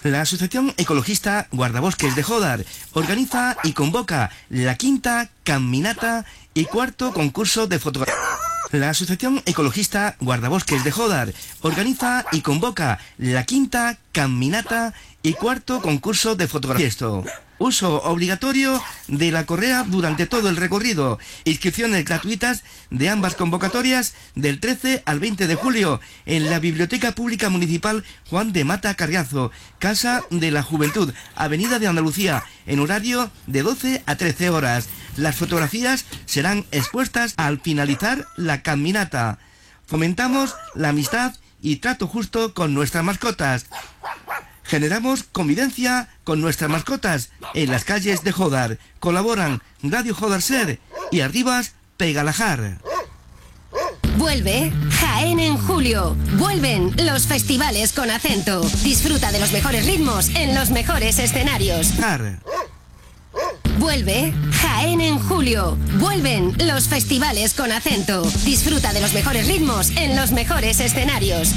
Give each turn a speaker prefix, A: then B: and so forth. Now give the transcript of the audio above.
A: La Asociación Ecologista Guardabosques de Jódar organiza y convoca la quinta caminata y cuarto concurso de fotografía. La Asociación Ecologista Guardabosques de Jódar organiza y convoca la quinta caminata y cuarto concurso de fotografía. Uso obligatorio de la correa durante todo el recorrido. Inscripciones gratuitas de ambas convocatorias del 13 al 20 de julio en la Biblioteca Pública Municipal Juan de Mata Carriazo, Casa de la Juventud, Avenida de Andalucía, en horario de 12 a 13 horas. Las fotografías serán expuestas al finalizar la caminata. Fomentamos la amistad y trato justo con nuestras mascotas. Generamos convivencia con nuestras mascotas en las calles de Jódar. Colaboran Radio Jódar Ser y Arribas Pegalajar.
B: Vuelve Jaén en julio. Vuelven los festivales con acento. Disfruta de los mejores ritmos en los mejores escenarios. Vuelve Jaén en julio. Vuelven los festivales con acento. Disfruta de los mejores ritmos en los mejores escenarios.